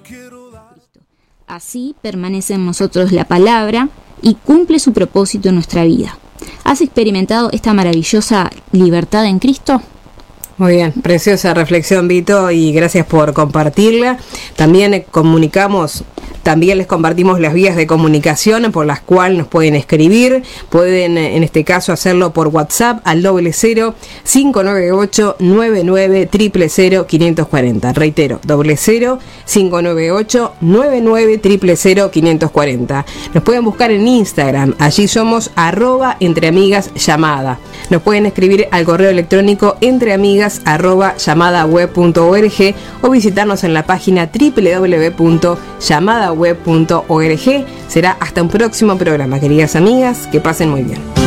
Así permanece en nosotros la palabra y cumple su propósito en nuestra vida. ¿Has experimentado esta maravillosa libertad en Cristo? Muy bien, preciosa reflexión, Vito, y gracias por compartirla. También les compartimos las vías de comunicación por las cuales nos pueden escribir. Pueden, en este caso, hacerlo por WhatsApp al 00598-99000540. Reitero, 00598-99000540. Nos pueden buscar en Instagram, allí somos @entreamigasllamada. Nos pueden escribir al correo electrónico entreamigas@llamadaweb.org o visitarnos en la página www.llamadaweb.org. Será hasta un próximo programa, queridas amigas, que pasen muy bien.